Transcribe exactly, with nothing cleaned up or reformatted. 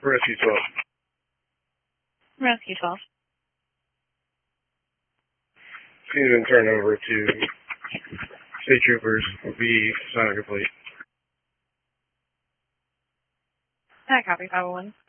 Rescue twelve. Rescue twelve. He's been turned over to state troopers. Will be assignment complete. I copy five oh one.